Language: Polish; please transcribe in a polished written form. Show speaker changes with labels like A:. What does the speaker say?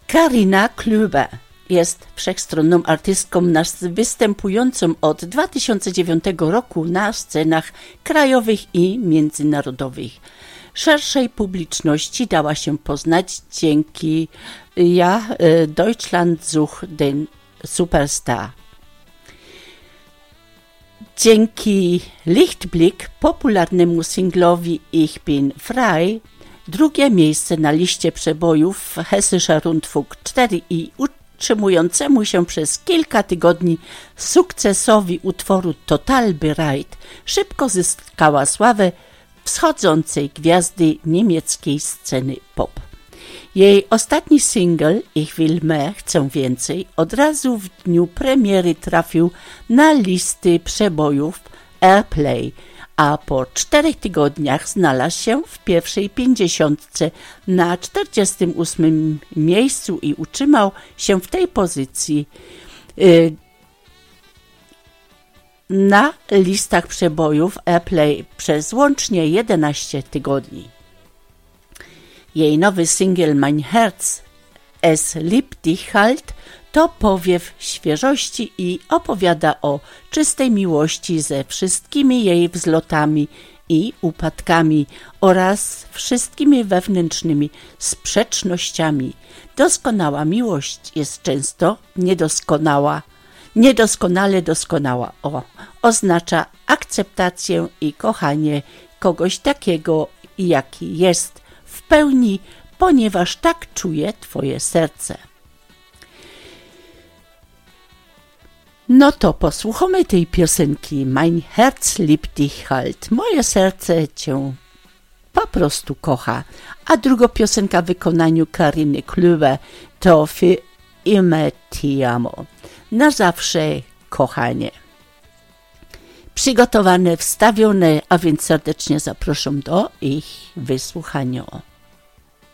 A: Karina Klüber jest wszechstronną artystką występującą od 2009 roku na scenach krajowych i międzynarodowych. Szerszej publiczności dała się poznać dzięki Deutschland sucht den Superstar. Dzięki Lichtblick, popularnemu singlowi Ich bin frei, drugie miejsce na liście przebojów Hessischer Rundfunk 4 i utrzymującemu się przez kilka tygodni sukcesowi utworu Total Bereit szybko zyskała sławę wschodzącej gwiazdy niemieckiej sceny pop. Jej ostatni singiel Ich will mehr, chcę więcej, od razu w dniu premiery trafił na listy przebojów Airplay, a po 4 tygodniach znalazł się w pierwszej 50 na 48 miejscu i utrzymał się w tej pozycji na listach przebojów Airplay przez łącznie 11 tygodni. Jej nowy singiel Mein Herz, es liebt dich halt, to powiew świeżości i opowiada o czystej miłości ze wszystkimi jej wzlotami i upadkami oraz wszystkimi wewnętrznymi sprzecznościami. Doskonała miłość jest często niedoskonała. Niedoskonale doskonała. Oznacza akceptację i kochanie kogoś takiego, jaki jest w pełni, ponieważ tak czuje twoje serce. No to posłuchamy tej piosenki Mein Herz liebt dich halt. Moje serce cię po prostu kocha. A druga piosenka w wykonaniu Kariny Klüber to Für immer ti amo. Na zawsze kochanie. Przygotowane, wstawione, a więc serdecznie zapraszam do ich wysłuchania.